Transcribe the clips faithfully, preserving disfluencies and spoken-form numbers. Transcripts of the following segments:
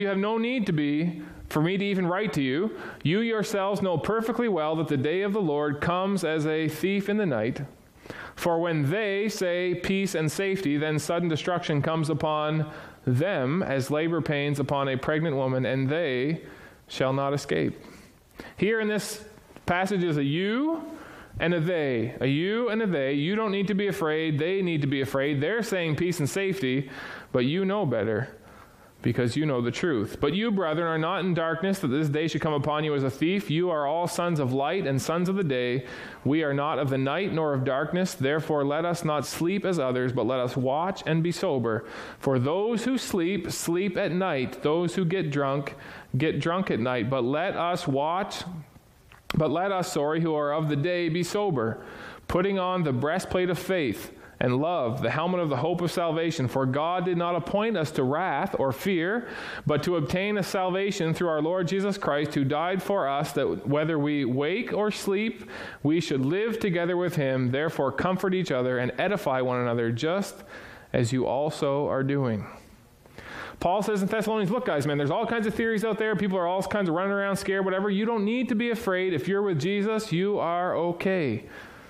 You have no need to be, for me to even write to you. You yourselves know perfectly well that the day of the Lord comes as a thief in the night. For when they say peace and safety, then sudden destruction comes upon them as labor pains upon a pregnant woman, and they shall not escape. Here in this passage is a you and a they. A you and a they. You don't need to be afraid. They need to be afraid. They're saying peace and safety, but you know better, because you know the truth. But you, brethren, are not in darkness, that this day should come upon you as a thief. You are all sons of light and sons of the day. We are not of the night nor of darkness. Therefore let us not sleep as others, but let us watch and be sober. For those who sleep, sleep at night. Those who get drunk, get drunk at night. But let us watch, but let us, sorry, who are of the day, be sober, putting on the breastplate of faith, and love, the helmet of the hope of salvation. For God did not appoint us to wrath or fear, but to obtain a salvation through our Lord Jesus Christ, who died for us, that whether we wake or sleep, we should live together with him. Therefore comfort each other and edify one another, just as you also are doing. Paul says in Thessalonians, look guys, man, there's all kinds of theories out there. People are all kinds of running around scared, whatever. You don't need to be afraid. If you're with Jesus, you are okay.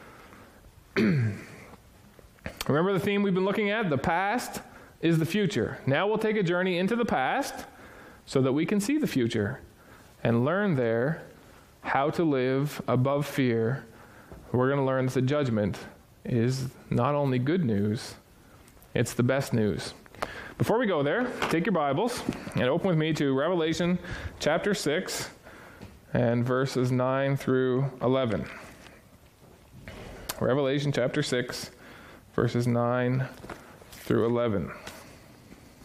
Remember the theme we've been looking at? The past is the future. Now we'll take a journey into the past so that we can see the future and learn there how to live above fear. We're going to learn that the judgment is not only good news, it's the best news. Before we go there, take your Bibles and open with me to Revelation chapter six and verses nine through eleven. Revelation chapter six. Verses nine through eleven.